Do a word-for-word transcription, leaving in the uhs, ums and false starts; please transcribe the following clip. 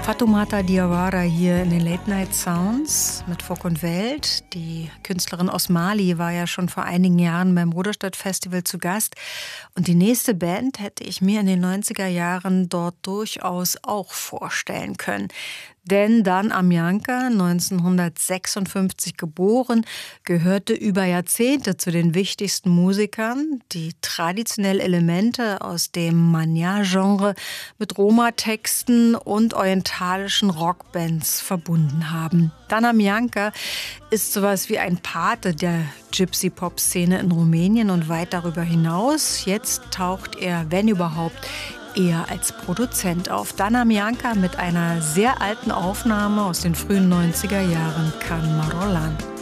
Fatoumata Diawara hier in den Late Night Sounds mit Folk und Welt. Die Künstlerin aus Mali war ja schon vor einigen Jahren beim Ruderstadt Festival zu Gast. Und die nächste Band hätte ich mir in den neunziger Jahren dort durchaus auch vorstellen können. Denn Dan Amyanga, neunzehnhundertsechsundfünfzig geboren, gehörte über Jahrzehnte zu den wichtigsten Musikern, die traditionell Elemente aus dem Manya-Genre mit Roma-Texten und orientalischen Rockbands verbunden haben. Dan Amyanga ist sowas wie ein Pate der Gypsy-Pop-Szene in Rumänien und weit darüber hinaus. Jetzt taucht er, wenn überhaupt, eher als Produzent auf. Dan Amyanga mit einer sehr alten Aufnahme aus den frühen neunziger Jahren, Can Marolan.